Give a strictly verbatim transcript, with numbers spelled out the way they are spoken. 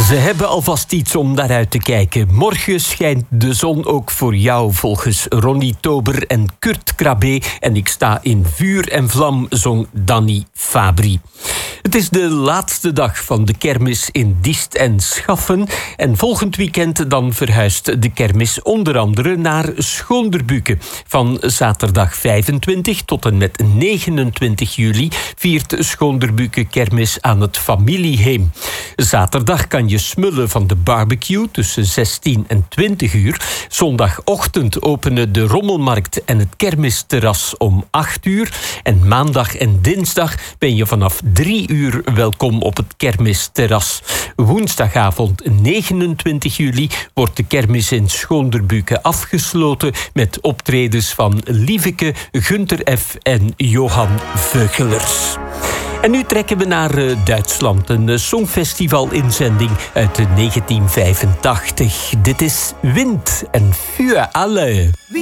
Ze hebben alvast iets om naar uit te kijken. Morgen schijnt de zon ook voor jou, volgens Ronnie Tober en Kurt Krabbe. En ik sta in vuur en vlam, zong Danny Fabri. Het is de laatste dag van de kermis in Diest en Schaffen. En volgend weekend dan verhuist de kermis onder andere naar Schoonderbuke. Van zaterdag vijfentwintig tot en met negenentwintig juli viert Schoonderbuke kermis aan het familieheem. Zaterdag kan je smullen van de barbecue tussen zestien en twintig uur. Zondagochtend openen de rommelmarkt en het kermisterras om acht uur. En maandag en dinsdag ben je vanaf drie uur welkom op het kermisterras. Woensdagavond negenentwintig juli wordt de kermis in Schoonderbuke afgesloten met optredens van Lieveke, Gunter F. en Johan Veugelers. En nu trekken we naar uh, Duitsland, een uh, songfestival-inzending uit uh, negentien vijfentachtig. Dit is Wind en Für alle.